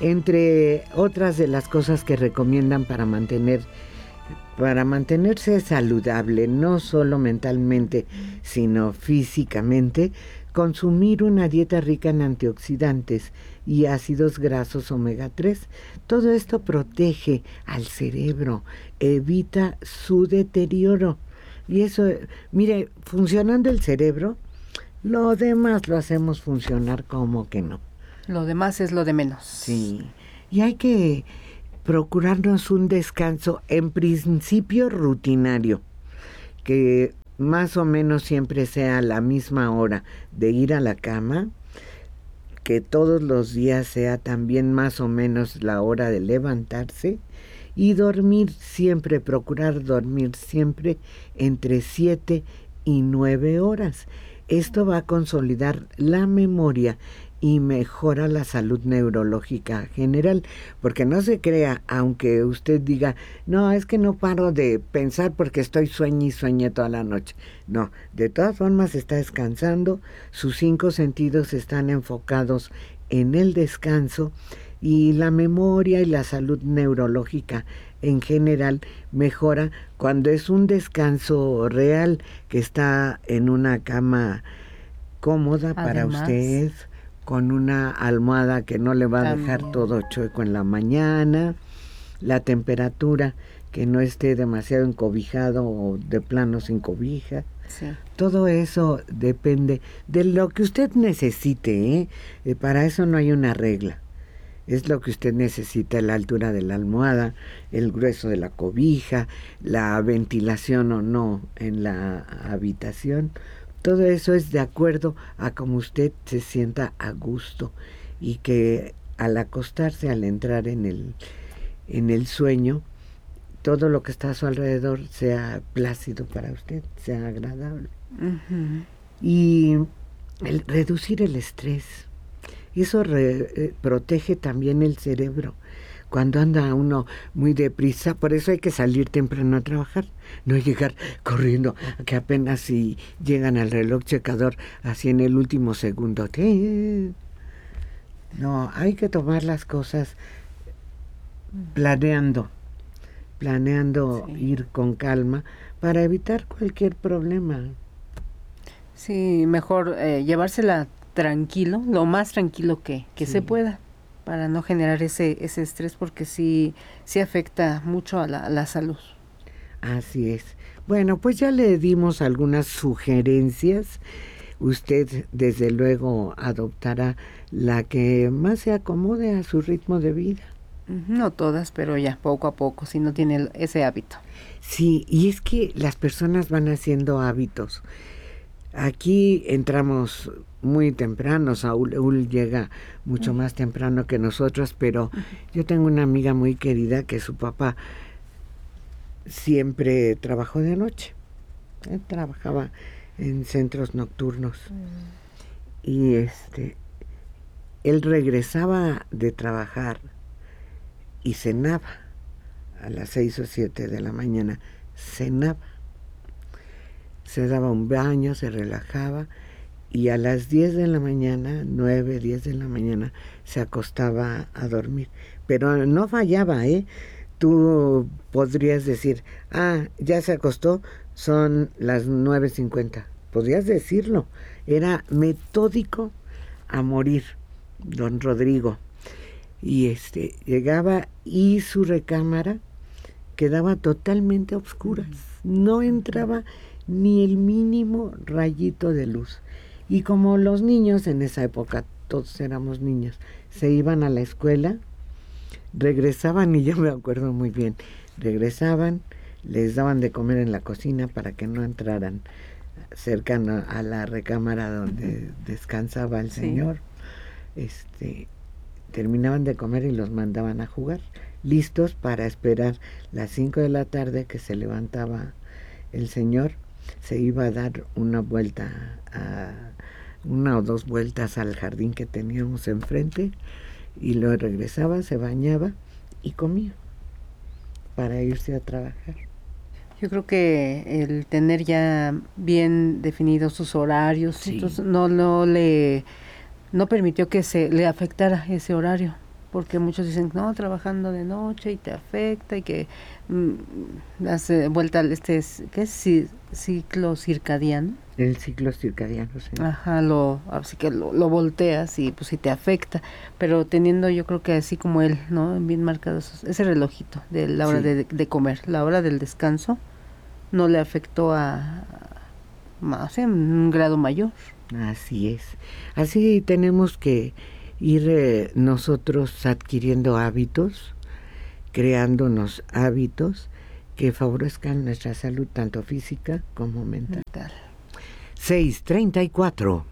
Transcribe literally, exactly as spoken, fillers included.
Entre otras de las cosas que recomiendan para mantener para mantenerse saludable, no solo mentalmente, sino físicamente, consumir una dieta rica en antioxidantes y ácidos grasos omega tres. Todo esto protege al cerebro, evita su deterioro. Y eso, mire, funcionando el cerebro, lo demás lo hacemos funcionar como que no. Lo demás es lo de menos. Sí, y hay que procurarnos un descanso, en principio rutinario, que más o menos siempre sea la misma hora de ir a la cama, que todos los días sea también más o menos la hora de levantarse y dormir siempre, procurar dormir siempre entre siete y nueve horas. Esto va a consolidar la memoria y mejora la salud neurológica general, porque no se crea, aunque usted diga, no, es que no paro de pensar porque estoy sueñe y sueñe toda la noche. No, de todas formas está descansando, sus cinco sentidos están enfocados en el descanso y la memoria y la salud neurológica en general mejora cuando es un descanso real, que está en una cama cómoda. Además, para usted, con una almohada que no le va a también dejar todo chueco en la mañana, la temperatura que no esté demasiado encobijado o de plano sin cobija. Sí. Todo eso depende de lo que usted necesite, ¿eh? Eh, para eso no hay una regla. Es lo que usted necesita, la altura de la almohada, el grueso de la cobija, la ventilación o no en la habitación. Todo eso es de acuerdo a cómo usted se sienta a gusto y que al acostarse, al entrar en el, en el sueño, todo lo que está a su alrededor sea plácido para usted, sea agradable. Uh-huh. Y el reducir el estrés, eso re, eh, protege también el cerebro. Cuando anda uno muy deprisa, por eso hay que salir temprano a trabajar, no llegar corriendo, que apenas si llegan al reloj checador así en el último segundo. No, hay que tomar las cosas planeando, planeando sí. Ir con calma para evitar cualquier problema. Sí, mejor eh, llevársela tranquilo, lo más tranquilo que, que sí. se pueda, para no generar ese ese estrés, porque sí, sí afecta mucho a la, a la salud. Así es. Bueno, pues ya le dimos algunas sugerencias. Usted, desde luego, adoptará la que más se acomode a su ritmo de vida. No todas, pero ya poco a poco, si no tiene ese hábito. Sí, y es que las personas van haciendo hábitos. Aquí entramos muy temprano, Saúl llega mucho más temprano que nosotros, pero yo tengo una amiga muy querida que su papá siempre trabajó de noche. Él trabajaba en centros nocturnos. Mm. Y este, él regresaba de trabajar y cenaba a las seis o siete de la mañana. Cenaba. Se daba un baño, se relajaba y a las diez de la mañana, nueve, diez de la mañana, se acostaba a dormir. Pero no fallaba, ¿eh? Tú podrías decir, ah, ya se acostó, son las nueve cincuenta. Podrías decirlo. Era metódico a morir, don Rodrigo. Y este, llegaba y su recámara quedaba totalmente a oscuras. No entraba ni el mínimo rayito de luz. Y como los niños en esa época, todos éramos niños, se iban a la escuela, regresaban, y yo me acuerdo muy bien, regresaban, les daban de comer en la cocina para que no entraran cercano a la recámara donde descansaba el señor. Sí. Este, terminaban de comer y los mandaban a jugar, listos para esperar las cinco de la tarde que se levantaba el señor. Se iba a dar una vuelta, a, una o dos vueltas al jardín que teníamos enfrente, y luego regresaba, se bañaba y comía para irse a trabajar. Yo creo que el tener ya bien definidos sus horarios, sí. Entonces no, no le no permitió que se le afectara ese horario. porque muchos dicen, no, trabajando de noche y te afecta y que mm, hace vuelta al este, ¿qué es? Ci- ciclo circadiano. El ciclo circadiano, sí. Ajá, lo, así que lo, lo volteas y pues sí te afecta, pero teniendo yo creo que así como él, ¿no? Bien marcado esos- ese relojito de la hora Sí. de, de comer, la hora del descanso, no le afectó a, más en un grado mayor. Así es. Así tenemos que ir eh, nosotros adquiriendo hábitos, creándonos hábitos que favorezcan nuestra salud tanto física como mental. Tal. seis treinta y cuatro.